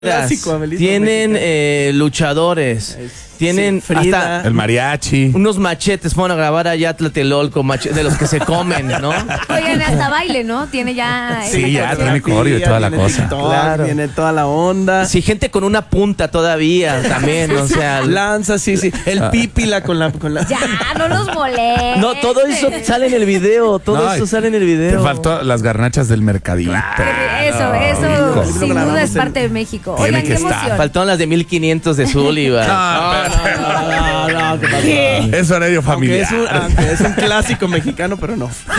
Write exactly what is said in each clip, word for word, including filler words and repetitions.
Clásico, Abelito, tienen eh, luchadores, Es- tienen sí, Frida. hasta El mariachi. unos machetes, van a grabar allá Tlatelolco, mache- de los que se comen, ¿no? Oigan, hasta baile, ¿no? Tiene ya... Sí, esa ya canción. tiene coreo y toda la viene cosa. TikTok, Claro. Viene toda la onda. Sí, gente con una punta todavía también, o sea... Lanza, sí, sí. El pípila con la... Con la... Ya, no los molestes. No, todo eso sale en el video, todo No, eso sale en el Te video. faltó las garnachas del mercadito. Eso, eso, Hijo. sin Lo duda grabamos es en- parte de México. Tiene Oigan, que qué estar. emoción. Faltaron las de mil quinientos de Sullivan. No, pero- No, no, ¿qué pasó? es horario Aunque familiar. es, un, aunque es un clásico mexicano, pero no. Sí,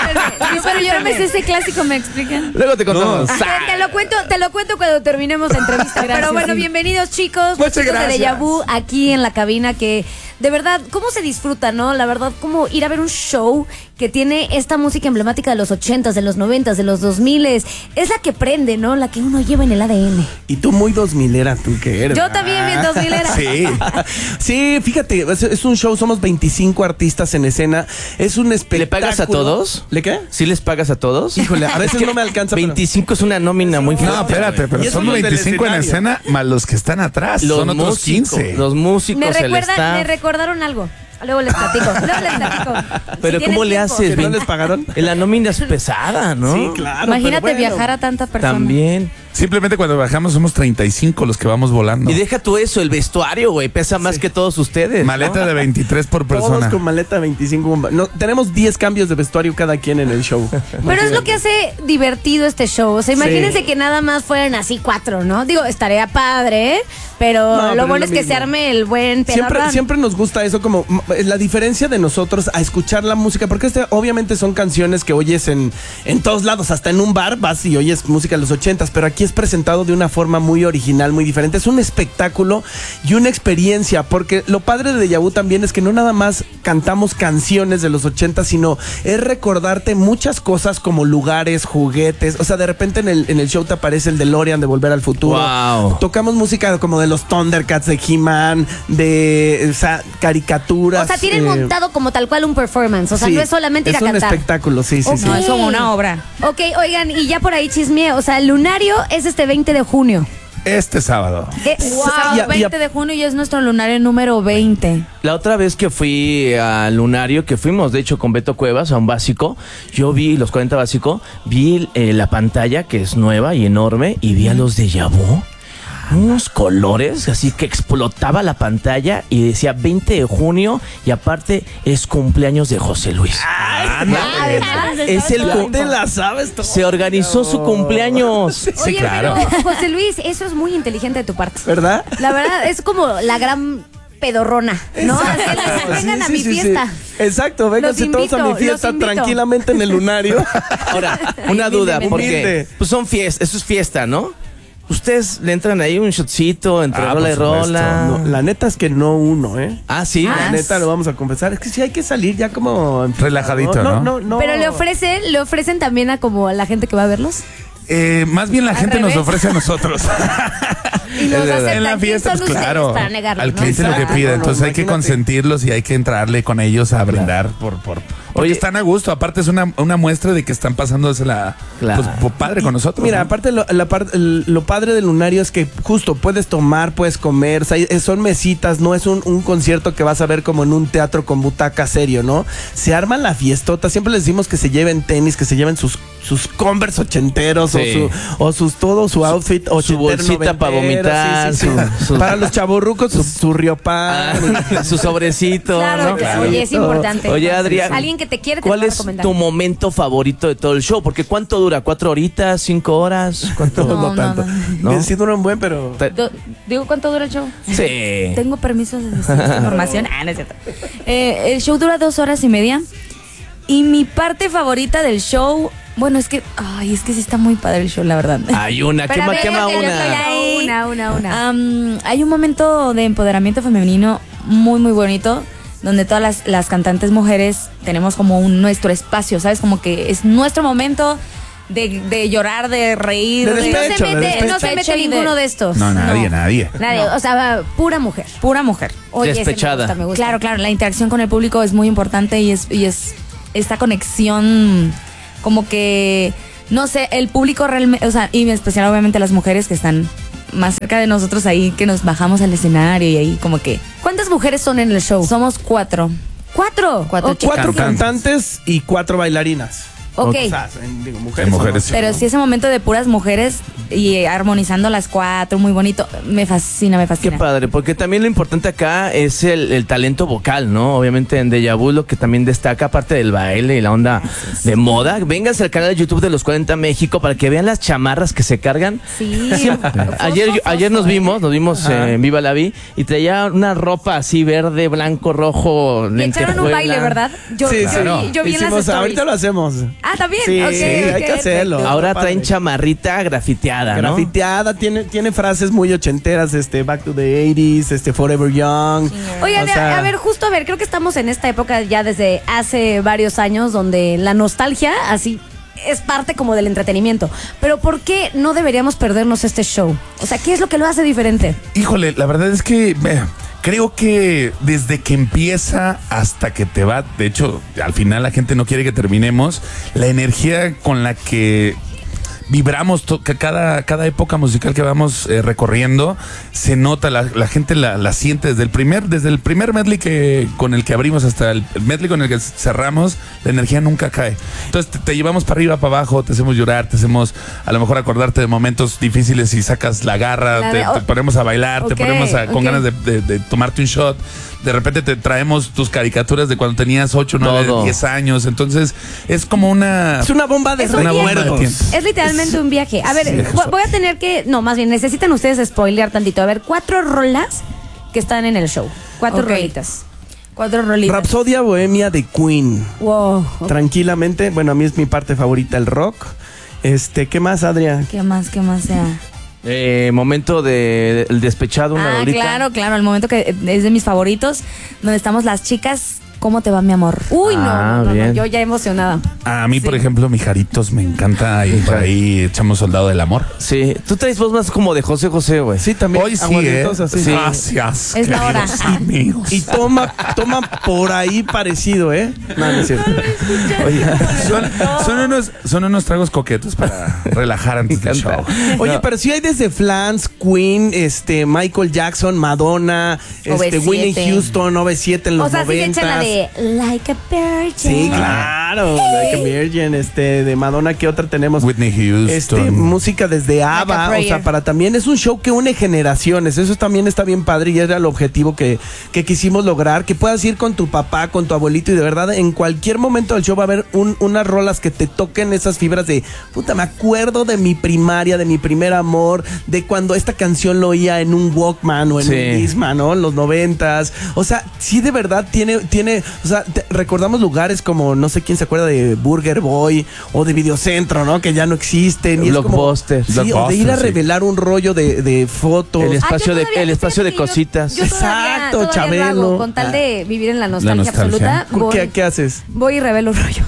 pero yo no me sé ese clásico, ¿me explican? Luego te contamos. No. Te, te lo cuento, te lo cuento cuando terminemos la entrevista. Pero bueno, bienvenidos chicos, los Muchas chicos de gracias. Deja Vu aquí en la cabina, que de verdad, ¿cómo se disfruta, no? La verdad, cómo ir a ver un show que tiene esta música emblemática de los ochentas, de los noventas, de los dos miles. Es la que prende, ¿no? La que uno lleva en el A D N. Y tú muy dos milera, tú que eres. Yo también, bien dos milera. Sí. Sí, fíjate, es, es un show, somos veinticinco artistas en escena. Es un espectáculo. ¿Le pagas a todos? ¿Le qué? ¿Sí les pagas a todos? Híjole, a veces no me alcanza. pero- veinticinco es una nómina muy fuerte. No, espérate, Y pero eso son los del veinticinco en escenario. escena más los que están atrás. Los son otros músicos, quince. los músicos, Me, el recuerda, staff. me recordaron algo. Luego les platico. Luego les platico. Pero Si ¿cómo tienes le tiempo. haces? ¿Que no les pagaron? La nómina es pesada, ¿no? Sí, claro. Imagínate pero bueno. viajar a tanta persona. También. Simplemente cuando bajamos somos treinta y cinco los que vamos volando. Y deja tú eso, el vestuario, güey, pesa más que todos ustedes. ¿no? Maleta de veintitrés por Todos persona. con maleta veinticinco. No, tenemos diez cambios de vestuario cada quien en el show. Pero es lo que hace divertido este show. O sea, imagínense Sí. que nada más fueran así cuatro, ¿no? Digo, estaría padre, ¿eh? Pero No, pero lo es bueno lo es que mismo. se arme el buen Siempre, pedorrán. siempre nos gusta eso, como m- la diferencia de nosotros a escuchar la música, porque este obviamente son canciones que oyes en, en todos lados, hasta en un bar vas y oyes música de los ochentas, pero aquí es presentado de una forma muy original, muy diferente. Es un espectáculo y una experiencia, porque lo padre de Deja Vu también es que no nada más cantamos canciones de los ochentas, sino es recordarte muchas cosas como lugares, juguetes. O sea, de repente en el, en el show te aparece el DeLorean de Volver al Futuro. Wow. Tocamos música como de los Thundercats, de He-Man, de o sea, caricaturas. O sea, tienen eh, montado como tal cual un performance. O sea, sí, no es solamente ir a es un cantar. espectáculo, sí, sí, Ok. sí. No, es como una obra. Ok, oigan, y ya por ahí chisme. O sea, el lunario es este veinte de junio. Este sábado. Eh, Wow, Y a- y a- veinte de junio y es nuestro lunario número veinte. La otra vez que fui al Lunario, que fuimos de hecho con Beto Cuevas a un básico, yo vi los cuarenta básico, vi eh, la pantalla que es nueva y enorme y vi a los de Deja Vu. Unos colores, así que explotaba la pantalla y decía veinte de junio y aparte es cumpleaños de José Luis. Es el Ya cu- te la sabes todo. Se organizó su cumpleaños. Sí, Oye, claro. pero José Luis, eso es muy inteligente de tu parte. ¿Verdad? La verdad, es como la gran pedorrona, ¿no? Así las- vengan Sí, a sí, mi sí, sí. fiesta. Exacto, vénganse Los todos a mi invito, fiesta los invito. tranquilamente en el lunario. Ahora, una duda, Humildemente. porque Humilde. pues son fiestas, eso es fiesta, ¿no? Ustedes le entran ahí un shotcito entre Ah, rola y por supuesto. rola. No, la neta es que no uno, ¿eh? Ah, sí. La Ah, neta lo vamos a confesar. Es que sí hay que salir ya como... Relajadito, no, ¿no? no, no. Pero le ofrecen, le ofrecen también a como a la gente que va a verlos. Eh, más bien la Al gente nos revés. ofrece a nosotros. Y los en aceptan. la ¿Quién fiesta, son pues ustedes claro. para negarlo, Al no? cliente lo que Exacto, pide. no, Entonces hay que imagínate. consentirlos y hay que entrarle con ellos a brindar por, por porque Oye. están a gusto. Aparte es una, una muestra de que están pasándose la Claro. pues, po- padre con nosotros. Mira, ¿no? aparte lo, la par- el- lo padre del lunario es que justo puedes tomar, puedes comer, o sea, es- son mesitas, no es un, un concierto que vas a ver como en un teatro con butaca serio, ¿no? Se arma la fiestota, siempre les decimos que se lleven tenis, que se lleven sus, sus Converse ochenteros Sí. o, su, o sus todo, su outfit ochentero, bolsita pa' noventero, vomitar, sí, sí, sí. su- su- Para los chavorrucos, su, su riopan. Ah, su sobrecito. Claro, ¿no? que sí. Oye, es importante. Oye, Adrián, Alguien que te quiere te ¿cuál lo va a es recomendar. tu momento favorito de todo el show? Porque ¿cuánto dura? ¿Cuatro horitas? ¿Cinco horas? ¿Cuánto? No, No, no no, tanto. no. Bien, sí dura un buen, pero... Do- ¿Digo cuánto dura el show? Sí. Tengo permiso de decir esta información. Ah, no es cierto. Eh, el show dura dos horas y media. Y mi parte favorita del show, bueno, es que, ay, es que sí está muy padre el show, la verdad. Hay una, Pero quema, a ver, quema que yo estoy una. ahí. Una, una, una. Am, hay un momento de empoderamiento femenino muy, muy bonito, donde todas las, las cantantes mujeres tenemos como un nuestro espacio, ¿sabes? Como que es nuestro momento de, de llorar, de reír. De Y no despecho, se de mete, despecho. no se mete Despecho y de- ninguno de estos. No, nadie, No. nadie. Nadie, o sea, pura mujer. Pura mujer. Oye, ese me Despechada. gusta, me gusta. Claro, claro, la interacción con el público es muy importante y es, y es esta conexión como que, no sé, el público realmente, o sea, y en especial obviamente las mujeres que están más cerca de nosotros ahí que nos bajamos al escenario y ahí como que ¿Cuántas mujeres son en el show? somos cuatro. ¿Cuatro? Cuatro Ok. chicas. Cuatro Cantantes. cantantes y cuatro bailarinas. Ok. O sea, en- digo, mujeres. En mujeres, ¿no? sí. Pero sí, ese momento de puras mujeres y armonizando las cuatro, muy bonito. Me fascina, me Qué fascina. padre, porque también lo importante acá es el, el talento vocal, ¿no? Obviamente en Deja Vu lo que también destaca, aparte del baile y la onda de moda, vénganse al canal de YouTube de Los cuarenta México para que vean las chamarras que se cargan. Sí. Ayer, yo- ayer nos Fosfo, ¿eh? vimos, nos vimos eh, en Viva la Vi y traía una ropa así verde, blanco, rojo, Y echaron un lentejuela. baile, ¿verdad? Yo, Sí, yo sí. vi, yo vi en las Hicimos, stories. ahorita lo hacemos. Ah, también. Sí, Ok, sí, hay que ok, hacerlo. perfecto. Ahora Padre. traen chamarrita grafiteada, ¿no? Grafiteada, tiene, tiene frases muy ochenteras, este, Back to the eighties, este, Forever Young. Oigan, O sea, a ver, justo a ver, creo que estamos en esta época ya desde hace varios años donde la nostalgia así es parte como del entretenimiento. Pero ¿por qué no deberíamos perdernos este show? O sea, ¿qué es lo que lo hace diferente? Híjole, la verdad es que eh, creo que desde que empieza hasta que te va, de hecho, al final la gente no quiere que terminemos, la energía con la que vibramos to- que cada, cada época musical que vamos eh, recorriendo, se nota, la, la gente la, la siente desde el primer, desde el primer medley que, con el que abrimos hasta el, el medley con el que cerramos, la energía nunca cae. Entonces te, te llevamos para arriba, para abajo, te hacemos llorar, te hacemos a lo mejor acordarte de momentos difíciles y sacas la garra, La te, de- te ponemos a bailar, Ok, te ponemos a- con ok. ganas de, de- de tomarte un shot. De repente te traemos tus caricaturas de cuando tenías ocho, nueve, Todo. diez años. Entonces es como una... es una bomba de Es un recuerdos. viaje. Es literalmente un viaje. A ver, Sí, vo- eso. voy a tener que. No, más bien, necesitan ustedes spoilear tantito. A ver, cuatro rolas que están en el show. Cuatro Ok. rolitas. Cuatro rolitas. Rapsodia Bohemia de Queen. Wow. Tranquilamente, bueno, a mí es mi parte favorita el rock. Este, ¿qué más, Adria? ¿Qué más, qué más sea? Eh, momento de, el despechado, una Ah, rolita. claro, claro, el momento que es de mis favoritos, donde estamos las chicas. ¿Cómo te va, mi amor? Uy, no, Ah, no, no, bien. yo ya emocionada. A mí, por ejemplo, Mijaritos me encanta y por ahí echamos Soldado del Amor. Sí, tú traes voz más como de José José, güey. Sí, también. Hoy sí, ¿eh? Aguaditos así. Sí. Gracias. Es la hora. queridos amigos. Y toma, toma por ahí parecido, ¿eh? No, no es cierto. Oye, son, son unos, son unos tragos coquetos para relajar antes del show. Oye, No. pero sí hay desde Flans, Queen, este, Michael Jackson, Madonna, este, O V siete. Whitney Houston, O V siete en los O sea, sí se echan la noventas. de Like a Virgin. Sí, claro. Like a Virgin, este, de Madonna, ¿qué otra tenemos? Whitney Houston. Este, música desde Like a ABBA, o Prayer. sea, para también es un show que une generaciones, eso también está bien padre y era el objetivo que, que quisimos lograr, que puedas ir con tu papá, con tu abuelito y de verdad en cualquier momento del show va a haber un- unas rolas que te toquen esas fibras de, puta, me acuerdo de mi primaria, de mi primer amor, de cuando esta canción lo oía en un Walkman o en Sí. un Discman, ¿no? En los noventas, o sea, sí de verdad tiene, tiene, o sea, te- recordamos lugares como, no sé quién se acuerda de Burger Boy o de Videocentro, ¿no? Que ya no existen. Y es como- Blockbuster. Sí, o de ir a Blockbuster, sí. revelar un rollo de, de fotos. El Ah, espacio yo de- todavía- el espacio de fíjate que yo- cositas. Yo todavía- Exacto, todavía lo Chabelo. hago, con tal de vivir en la nostalgia, nostalgia. absoluta. ¿Qué, Voy, qué haces? voy y revelo rollos.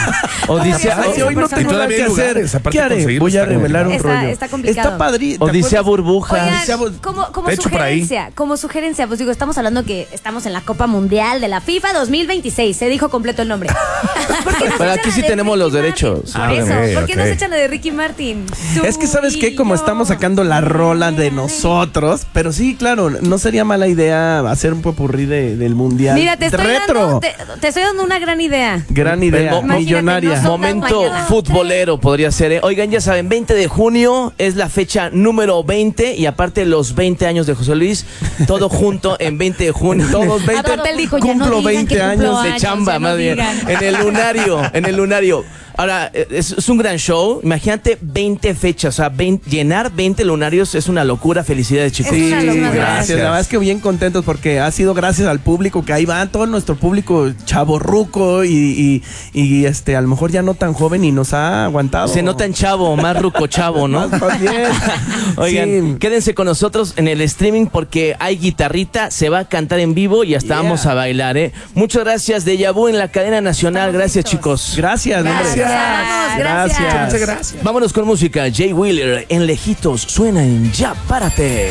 Odisea, Ay, sí, hoy no Persona. tengo Y nada todavía que hay hacer. lugares, aparte ¿Qué haré? conseguirlos Voy a está revelar un complicado. rollo. Está- está complicado. Está padre. ¿te Odisea acuerdas? Burbuja. Oigan, Odisea Bur- como, como De hecho, por ahí. sugerencia, como sugerencia, pues digo, estamos hablando que estamos en la Copa Mundial de la FIFA dos mil veintiséis. Se dijo completo el nombre. ¿Por qué no se Pero echan aquí la sí de tenemos Ricky los Martin? derechos. Por Ah, eso, ok, ¿por qué no ok. se echan la de Ricky Martin? Es que sabes qué, como Tú y estamos yo. sacando la rola de nosotros, pero sí, claro, no sería mala idea hacer un popurrí de, del mundial. Mira, te estoy, retro. dando, te, te estoy dando una gran idea. Gran idea, Pero- Imagínate, millonaria. no son- Momento mañana. futbolero podría ser, ¿eh? Oigan, ya saben, veinte de junio es la fecha número veinte y aparte los veinte años de José Luis, todo junto en veinte de junio. Todos veinte. Aparte él dijo, ya no cumplo digan veinte que cumplo años de años, chamba, ya no más bien. digan. En el lunario, en el lunario. Ahora, es, es un gran show. Imagínate veinte fechas, o sea, veinte, llenar veinte lunarios es una locura. Felicidades, chicos. Es Sí, una locura. gracias. La verdad es que bien contentos porque ha sido gracias al público que ahí va, todo nuestro público chavorruco y, y, y este, a lo mejor ya no tan joven y nos ha aguantado. Se nota en chavo, más ruco chavo, ¿no? Más- más bien. Oigan, Sí. quédense con nosotros en el streaming porque hay guitarrita, se va a cantar en vivo y hasta Yeah. vamos a bailar, ¿eh? Muchas gracias, Deja Vu en la cadena nacional. Estamos Gracias, listos. chicos. Gracias, hombre. Gracias. Gracias. Gracias. gracias. Vámonos con música. Jay Wheeler en Lejitos suena en Ya Párate.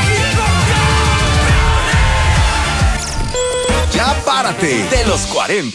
Ya párate de los cuarenta.